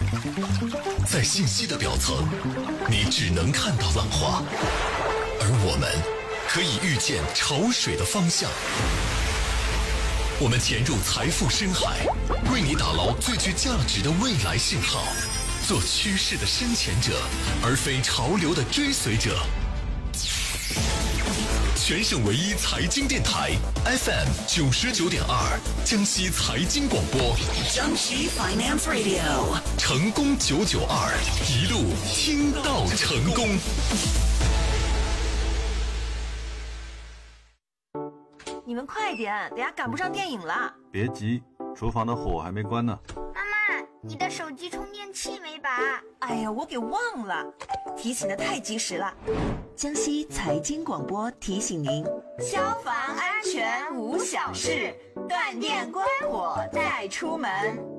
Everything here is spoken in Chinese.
在信息的表层，你只能看到浪花，而我们可以预见潮水的方向。我们潜入财富深海，为你打捞最具价值的未来信号，做趋势的深潜者，而非潮流的追随者。全省唯一财经电台 FM 99.2，江西财经广播， 江西 Finance Radio， 成功992，一路听到成功。 你们快点，等下赶不上电影了。 别急，厨房的火还没关呢。 妈妈，你的手机充电器没拔？ 哎呀，我给忘了，提醒的太及时了。江西财经广播提醒您：消防安全无小事，断电关火再出门。